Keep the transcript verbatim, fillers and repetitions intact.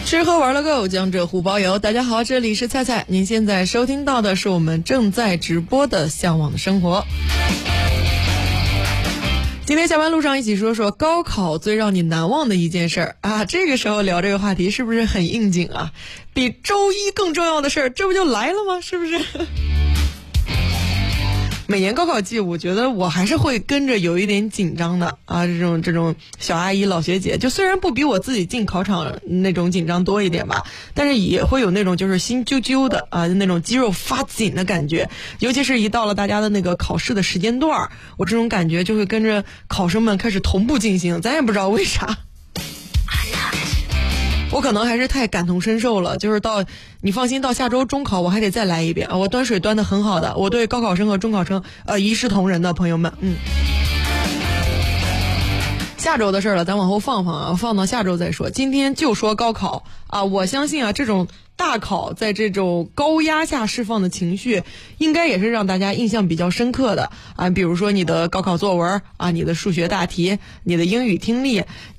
吃喝玩乐够，江浙沪包邮。大家好，这里是菜菜，您现在收听到的是我们正在直播的《向往的生活》。今天下班路上一起说说高考最让你难忘的一件事儿啊！这个时候聊这个话题是不是很应景啊？比周一更重要的事儿，这不就来了吗？是不是？每年高考季，我觉得我还是会跟着有一点紧张的啊，这种这种小阿姨老学姐，就虽然不比我自己进考场那种紧张多一点吧，但是也会有那种就是心揪揪的啊，那种肌肉发紧的感觉。尤其是一到了大家的那个考试的时间段，我这种感觉就会跟着考生们开始同步进行，咱也不知道为啥。我可能还是太感同身受了，就是到你放心，到下周中考我还得再来一遍啊！我端水端得很好的，我对高考生和中考生呃一视同仁的朋友们，嗯。下周的事了，咱往后放放啊，放到下周再说。今天就说高考啊，我相信啊，这种大考在这种高压下释放的情绪，应该也是让大家印象比较深刻的啊。比如说你的高考作文啊，你的数学大题，你的英语听力。